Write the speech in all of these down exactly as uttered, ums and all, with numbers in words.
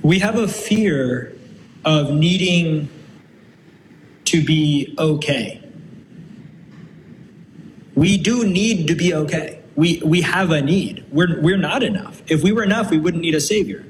we have a fear of needing to be okay. We do need to be okay. We we have a need. We're we're not enough. If we were enough, we wouldn't need a savior.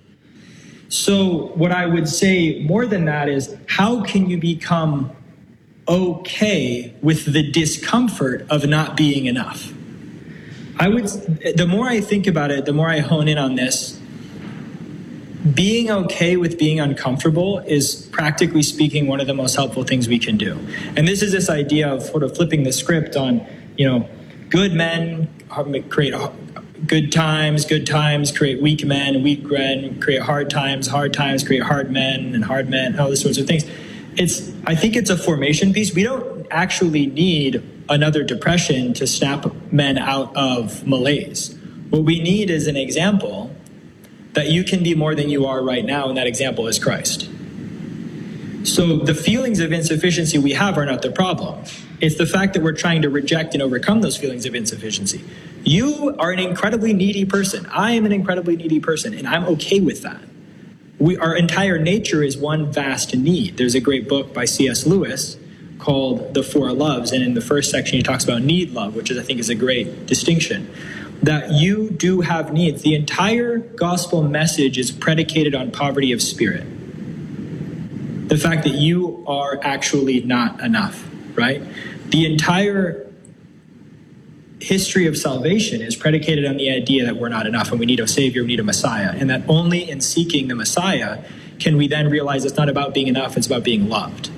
So what I would say more than that is, how can you become okay with the discomfort of not being enough? I would, the more I think about it, the more I hone in on this, being okay with being uncomfortable is, practically speaking, one of the most helpful things we can do. And this is this idea of sort of flipping the script on, you know, good men create good times, good times create weak men, weak men create hard times, hard times create hard men, and hard men, all these sorts of things. It's, I think it's a formation piece. We don't actually need another depression to snap men out of malaise. What we need is an example that you can be more than you are right now, and that example is Christ. So the feelings of insufficiency we have are not the problem. It's the fact that we're trying to reject and overcome those feelings of insufficiency. You are an incredibly needy person. I am an incredibly needy person, and I'm okay with that. We, our entire nature is one vast need. There's a great book by C S Lewis called The Four Loves, and in the first section he talks about need love, which is, I think, is a great distinction. That you do have needs. The entire gospel message is predicated on poverty of spirit. The fact that you are actually not enough, right? The entire history of salvation is predicated on the idea that we're not enough and we need a savior, we need a Messiah, and that only in seeking the Messiah can we then realize it's not about being enough, it's about being loved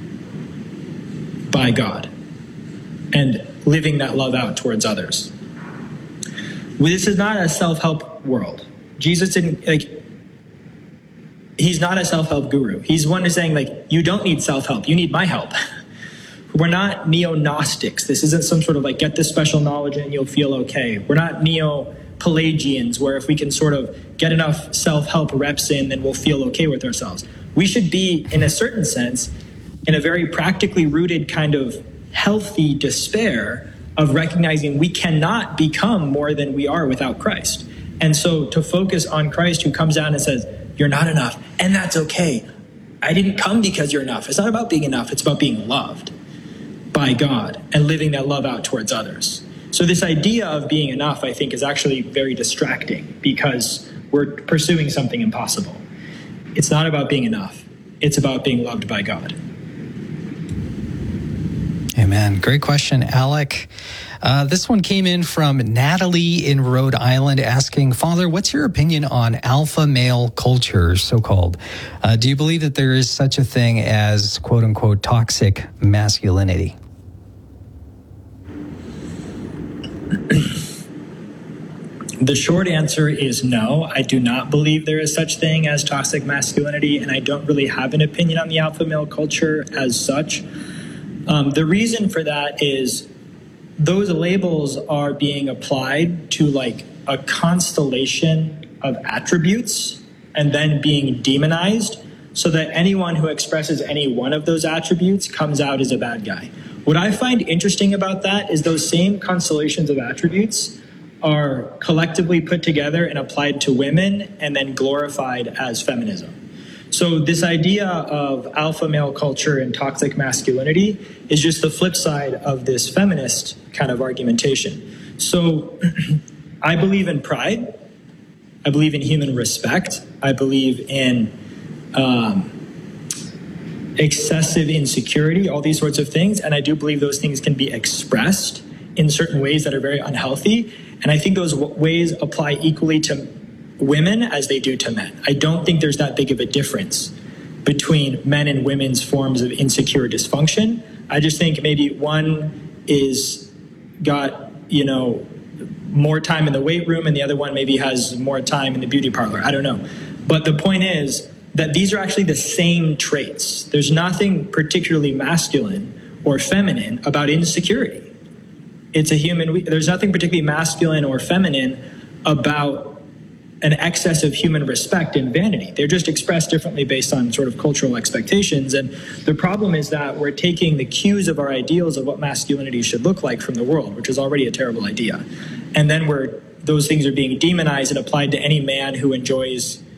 by God and living that love out towards others. This is not a self-help world. Jesus didn't, like, he's not a self-help guru. He's one who's saying, like, you don't need self-help, you need my help. We're not neo-Gnostics. This isn't some sort of like, get this special knowledge and you'll feel okay. We're not neo-Pelagians, where if we can sort of get enough self-help reps in, then we'll feel okay with ourselves. We should be, in a certain sense, in a very practically rooted kind of healthy despair of recognizing we cannot become more than we are without Christ. And so to focus on Christ, who comes down and says, you're not enough, and that's okay. I didn't come because you're enough. It's not about being enough. It's about being loved by God and living that love out towards others. So this idea of being enough, I think, is actually very distracting because we're pursuing something impossible. It's not about being enough. It's about being loved by God. Amen. Great question, Alec. Uh, this one came in from Natalie in Rhode Island asking, Father, what's your opinion on alpha male culture, so-called? Uh, do you believe that there is such a thing as, quote unquote, toxic masculinity? The short answer is no. I do not believe there is such thing as toxic masculinity, and I don't really have an opinion on the alpha male culture as such. Um, the reason for that is those labels are being applied to like a constellation of attributes and then being demonized so that anyone who expresses any one of those attributes comes out as a bad guy. What I find interesting about that is those same constellations of attributes are collectively put together and applied to women and then glorified as feminism. So this idea of alpha male culture and toxic masculinity is just the flip side of this feminist kind of argumentation. So I believe in pride. I believe in human respect. I believe in um, excessive insecurity, all these sorts of things. And I do believe those things can be expressed in certain ways that are very unhealthy. And I think those w- ways apply equally to women as they do to men. I don't think there's that big of a difference between men and women's forms of insecure dysfunction. I just think maybe one is got, you know, more time in the weight room and the other one maybe has more time in the beauty parlor. I don't know. But the point is that these are actually the same traits. There's nothing particularly masculine or feminine about insecurity. It's a human, there's nothing particularly masculine or feminine about an excess of human respect and vanity. They're just expressed differently based on sort of cultural expectations. And the problem is that we're taking the cues of our ideals of what masculinity should look like from the world, which is already a terrible idea. And then we're, those things are being demonized and applied to any man who enjoys